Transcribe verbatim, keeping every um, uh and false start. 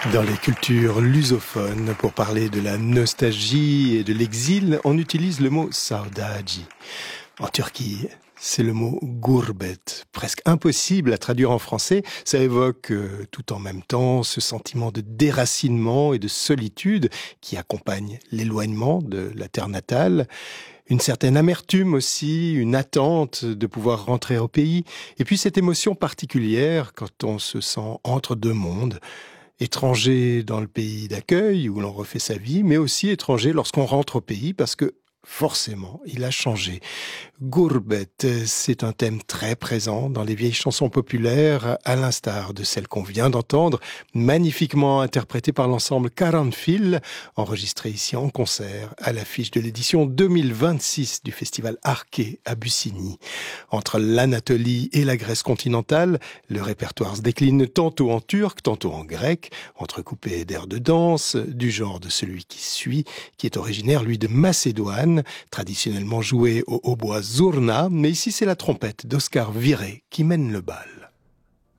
Dans les cultures lusophones, pour parler de la nostalgie et de l'exil, on utilise le mot saudade. En Turquie, c'est le mot gurbet, presque impossible à traduire en français. Ça évoque euh, tout en même temps ce sentiment de déracinement et de solitude qui accompagne l'éloignement de la terre natale. Une certaine amertume aussi, une attente de pouvoir rentrer au pays. Et puis cette émotion particulière quand on se sent entre deux mondes. Étranger dans le pays d'accueil où l'on refait sa vie, mais aussi étranger lorsqu'on rentre au pays parce que forcément, il a changé. Gurbet, c'est un thème très présent dans les vieilles chansons populaires, à l'instar de celle qu'on vient d'entendre, magnifiquement interprétée par l'ensemble Karanfil, enregistrée ici en concert à l'affiche de l'édition deux mille vingt-six du festival Arké à Bussigny. Entre l'Anatolie et la Grèce continentale, le répertoire se décline tantôt en turc, tantôt en grec, entrecoupé d'airs de danse, du genre de celui qui suit, qui est originaire, lui, de Macédoine, traditionnellement joué au hautbois zurna, mais ici c'est la trompette d'Oscar Viré qui mène le bal.